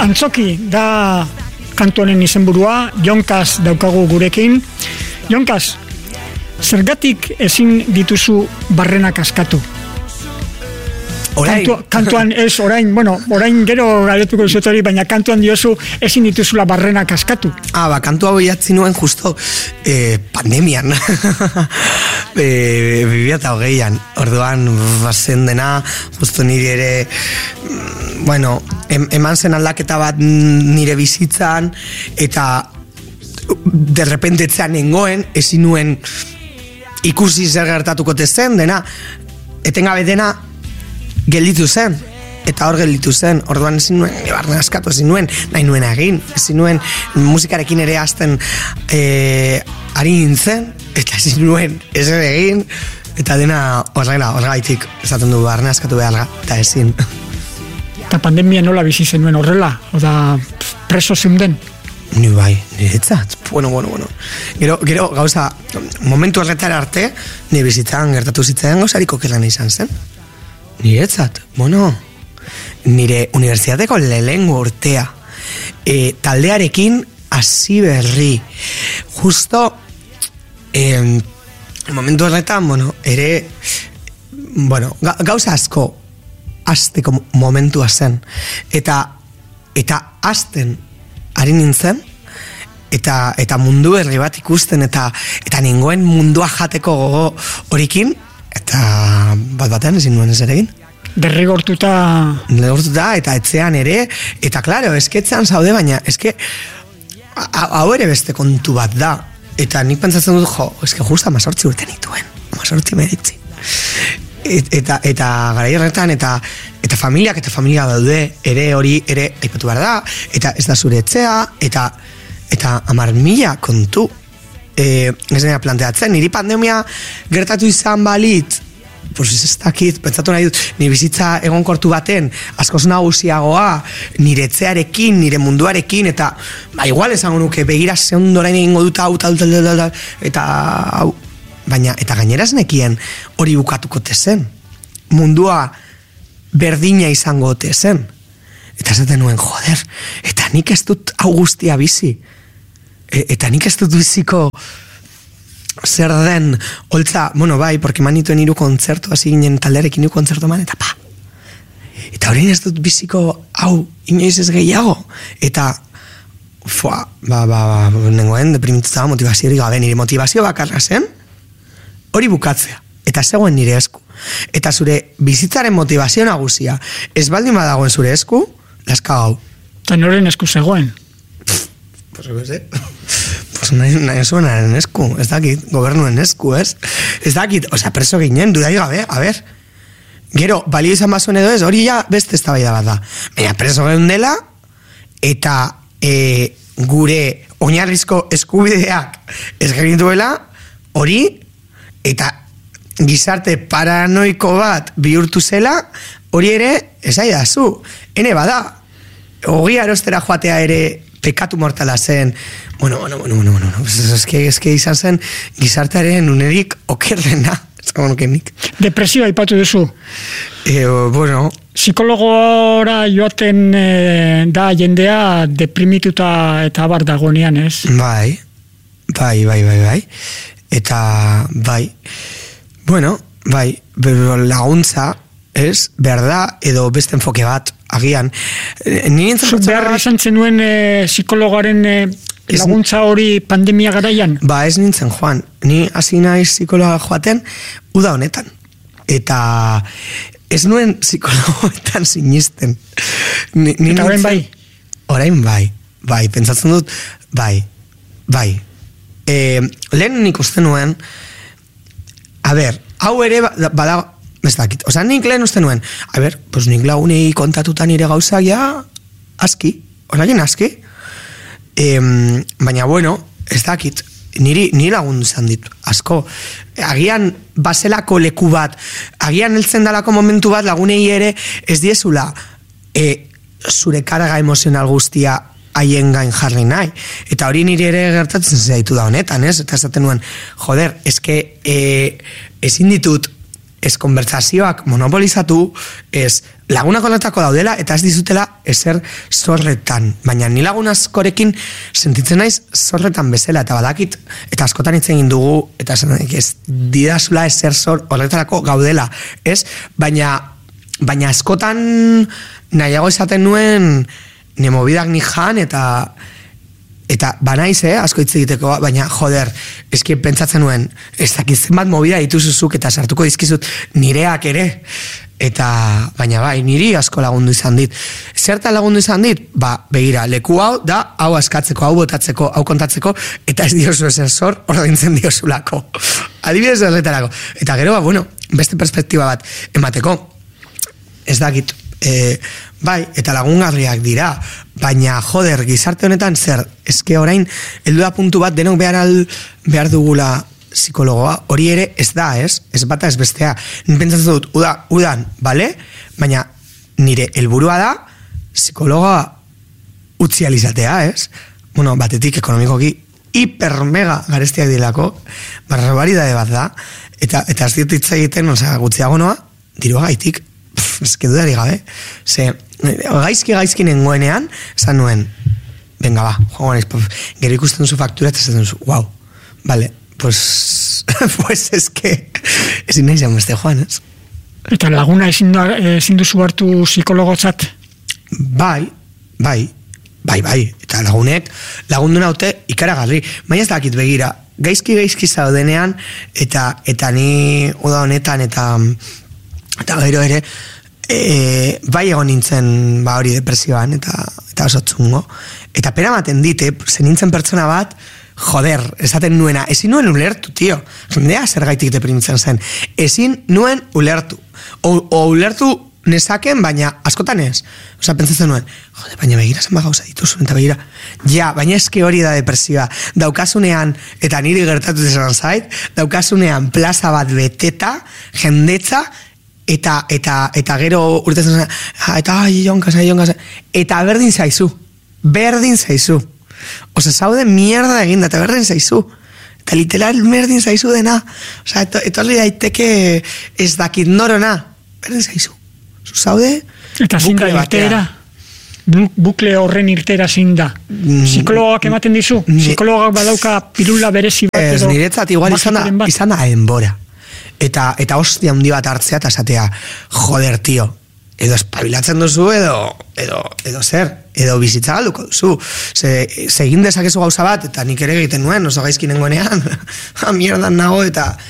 Antzoki da kantu honen izenburua, Jonkas daukagu gurekin. Jonkas, zergatik ezin dituzu barrenak askatu? Kantuan ez, orain gero galetuko duzut hori, baina kantuan diozu ezin dituzula barrenak askatu. Kantu hau idatzi nuen justo pandemian. 2020an. Orduan, bazen dena, justo nire ere, eman zen aldaketa bat nire bizitzan, eta derrepente etzean nengoen, ezin nuen ikusi zer gertatuko zen, dena, etengabe dena, gelditu zen, eta hor gelditu zen. Orduan ezin nuen barne askatu, ezin nuen nahi nuen egin, ezin nuen musikarekin ere hasten ari nintzen, eta ezin nuen ez egin, eta dena horregaitik esaten du barne askatu behar, eta ezin. Eta pandemia nola bizi zenuen horrela? Oda preso zeunden? Ni bai, niretzat. Bueno. Gero gauza, momentu horretara arte, nire bizitzan gertatu zitzaidan gauzariko okerrena izan zen. Niretzat, nire unibertsitateko lehengo urtea, taldearekin hasi berri. Justo, momentu horretan, gauza asko hasteko momentua zen. Eta hasten ari nintzen, eta mundu berri bat ikusten, eta nengoen mundua jateko gogo horikin, eta batean ezin nuen ez ere egin. Derrigortuta, eta etzean ere, eta klaro, esketzean zaude, baina eske hau ere beste kontu bat da. Eta nik pentsatzen dut, eske justa 18 urte nituen, 18 meritzi. Eta garai horretan, eta familia daude, ere hori ere aipatu behar da, eta ez da zure etxea, eta 10.000 kontu. Ez dena planteatzen, niri pandemia gertatu izan balit, ez dakit, pentsatu nahi dut, nire bizitza egonkortu baten, askoz nagusiagoa, nire etxearekin, nire munduarekin, eta igual esango nuke, begira zeundorain egingo dut hau, eta hau, baina, eta gainera zenekien hori bukatuko tezen, mundua berdina izango tezen, eta zaten nuen, joder, eta nik ez dut hau guztia bizi, eta nik ez dut biziko zer den, holtza, bai, porque manituen 3 kontzertu, hasi ginen taldearekin 3 kontzertu eman, eta eta horrein ez dut biziko hau, inoiz ez gehiago, eta nengoen deprimituta motivaziorik gabe, nire motivazio bakarra zen, hori bukatzea, eta zegoen nire esku, eta zure bizitzaren motivazio nagusia, ez baldin badagoen zure esku, laska hau. Eta noren esku zegoen? Nahi zuenaren esku, ez dakit, gobernuen esku, ez? Ez dakit, preso ginen, dudai gabe, a ber. Gero, balio izan bazuen edo ez, hori ja beste eztabaida bat da. Baina, preso geundela, eta gure oinarrizko eskubideak ez genituela, hori, eta gizarte paranoiko bat bihurtu zela, hori ere, ez aidazu, ene bada, ogi arostera joatea ere pekatu mortala zen, eske izan zen gizartearen unerik okerrena, ez nuke nik. Depresioa aipatu duzu? Psikologora joaten da jendea deprimituta eta abar dagoenean, ez? Bai, eta laguntza, ez, behar da, edo beste enfoke bat, agian. Behar izan zenuen psikologoaren laguntza hori pandemia garaian? Ez nintzen joan. Ni hasi naiz psikologa joaten uda honetan. Eta ez nuen psikologoetan sinisten. Eta orain bai? Orain bai, pentsatzen dut, bai. Lehen nik uste nuen, hau ere bada, ez dakit, nik lehen uste nuen, nik lagunei kontatuta nire gauzak aski, baina ez dakit, niri lagundu izan dit, asko, agian bazelako leku bat, agian heltzen dalako momentu bat lagunei ere ez diezula zure karga emozional guztia haien gain jarri nahi, eta hori niri ere gertatzen zaitu da honetan, ez? Eta esaten nuen, joder, ezin ditut ez konbertsazioak monopolizatu, ez lagunak honetako daudela, eta ez dizutela ezer zorretan. Baina ni lagun askorekin sentitzen naiz zorretan bezala, eta badakit, eta askotan hitz egin dugu, eta ez didazula ezer zor horretarako gaudela, ez? Baina askotan nahiago izaten nuen nemobidak ni jan, eta banaiz, asko hitz egiteko, baina, joder, eski pentsatzen nuen, ez dakitzen bat movida dituzuzuk, eta sartuko dizkizut nireak ere, baina bai, niri asko lagundu izan dit. Zertan lagundu izan dit? Begira, leku hau da, hau askatzeko, hau botatzeko, hau kontatzeko, eta ez diozu ezer zor, ordaintzen diozulako. Adibidez horretarako. Eta gero, bueno, beste perspektiba bat emateko, ez dakit, bai, eta lagungarriak dira, baina, joder, gizarte honetan zer, eske orain, heldu da puntu bat, denok behar dugula psikologoa, hori ere ez da, ez bata ez bestea. Pentsatzen dut, udan, bale? Baina nire helburua da psikologoa utzializatea, ez? Bueno, batetik ekonomikoki hiper mega garestiak dilako, barbaridade bat da, eta ez dut hitz egiten, gutxiago noa, dirua gaitik, eske dudari gabe, gaizki nengoenean, esan nuen, venga ba, gero ikusten duzu faktura, eta esaten duzu, wow, vale, pues eske ezin nahi zan beste joan, ez? Eta laguna ezin duzu hartu psikologotzat? Bai, eta lagundu naute ikaragarri, baina ez dakit begira, gaizki zaudenean, eta ni uda honetan, eta gero ere, bai egon nintzen hori depresioan, eta oso txungo, eta pena maten dit, zen nintzen pertsona bat, joder, esaten nuena, ezin nuen ulertu, tio. Jendea zergaitik deprimitzen zen. Ezin nuen ulertu. O ulertu nezaken, baina askotan ez. Osa, pentsatzen nuen, joder, baina begira zenba gauza dituzun, eta begira, baina eske hori da depresioa. Daukasunean, eta niri gertatu desan zait, daukasunean plaza bat beteta, jendetza, eta gero urtezen zen, eta jonkasa, eta berdin zaizu. Osa, zaude mierda eginda, eta berdin zaizu. Eta literal berdin zaizu dena. Osa, etorri daiteke ez dakit norona. Berdin zaizu. Zaude eta zinda irteera. Bukle horren irteera zinda. Psikologak ematen dizu? Psikologak badauka pilula berezi bat edo? Niretzat igual izan da denbora. Eta hostia handi bat hartzea eta esatea, joder, tio, edo espabilatzen duzu, edo zer, edo bizitza galduko duzu. Egin dezakezu gauza bat, eta nik ere egiten nuen, oso gaizki nengoenean, mierdan nago,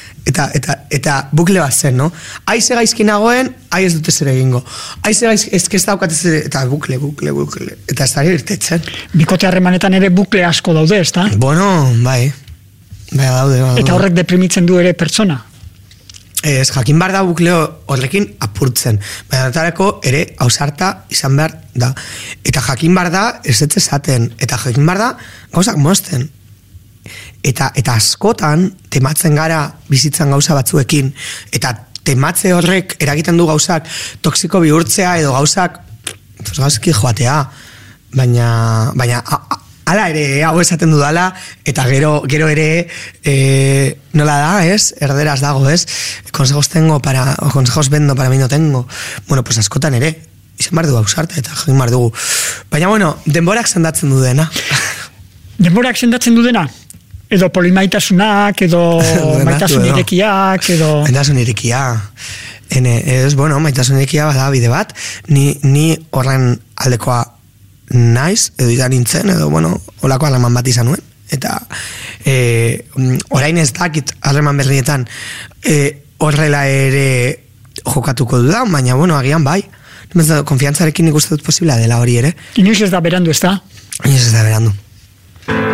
eta bukle bat zen, no? Aize gaizki nagoen, ez dute zer egingo. Aize gaizki, ez daukat ez ere, eta bukle, eta ez da irtetzen. Bikote harremanetan ere bukle asko daude, ez da? Bueno, bai, daude. Eta horrek deprimitzen du ere pertsona? Ez, jakin bar da bukleo horrekin apurtzen. Baina datarako ere ausarta izan behar da. Eta jakin bar da ez esaten. Eta jakin bar da gauzak mozten. Eta askotan tematzen gara bizitzan gauza batzuekin. Eta tematze horrek eragiten du gauzak toksiko bihurtzea edo gauzak gauzki joatea. Baina hala ere, hau esaten dudala, eta gero ere, nola da, ez? Erderaz dago, ez? Consejos vendo, para mí no tengo. Bueno, pues askotan ere, izan bar du hausarta, eta jakin bar dugu. Baina, bueno, denborak sendatzen du dena. Denborak sendatzen du dena? Edo polimaitasunak, edo maitasun irekiak, edo... Maitasun irekia. Bueno, maitasun irekia bada bide bat, ni horren aldekoa naiz, edo izan nintzen, edo, bueno, olako harreman bat izan nuen, eta orain ez dakit harreman berrietan horrela ere jokatuko dudan, baina, bueno, agian bai, konfiantzarekin nik uste dut posibila dela hori ere. Inoiz ez da berandu, ez da? Inoiz ez da berandu.